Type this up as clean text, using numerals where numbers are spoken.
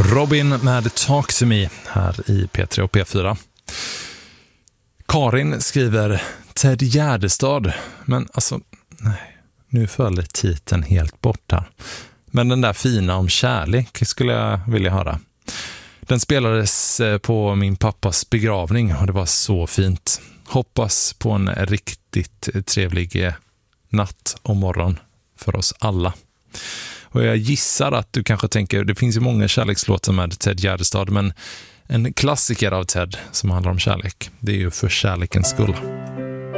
Robin med Talk to Me här i P3 och P4. Karin skriver Ted Gärdestad, men alltså, nej, nu föll titeln helt bort här. Men den där fina om kärlek skulle jag vilja höra. Den spelades på min pappas begravning och det var så fint. Hoppas på en riktigt trevlig natt och morgon för oss alla. Och jag gissar att du kanske tänker, det finns ju många kärlekslåtar med Ted Gärdestad, men en klassiker av Ted som handlar om kärlek, det är ju För kärlekens skull.